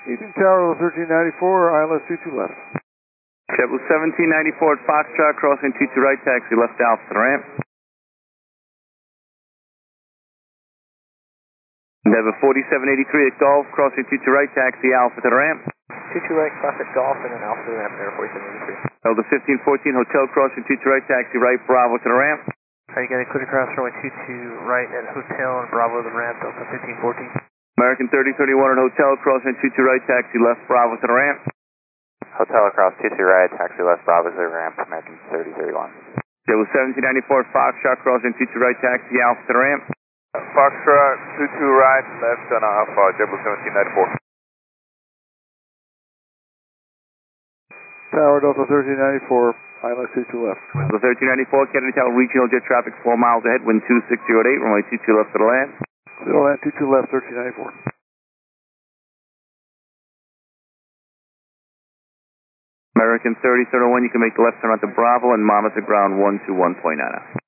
Evening Tower, 1394, ILS 22 left. JetBlue 1794 at Foxtrot, crossing 22 right, taxi left Alpha to the ramp. Endeavor 4783 at Golf, crossing 22 right, taxi Alpha to the ramp. 22 right, cross at Golf, and then Alpha to the ramp, Air 4783. Delta 1514, Hotel, crossing 22 right, taxi right, Bravo to the ramp. Are you going to clear across runway 22 right at Hotel and Bravo to the ramp, Delta 1514? American 3031 at Hotel, crossing 22 right, taxi left, Bravo to the ramp. Hotel across 22 right, taxi left, Bravo to the ramp, American 3031. JetBlue 1794 at Foxtrot, crossing 22 right, taxi Alpha to the ramp. Foxtrot 22 right, left on Alpha, JetBlue 1794. Tower, Delta 1394, ILS 22 left. The 1394, Kennedy Tower, regional jet traffic 4 miles ahead, wind 26008, runway 22 left to the land. Still land 22 left, 1394. American 3031, you can make the left turn onto Bravo and monitor ground 121.9.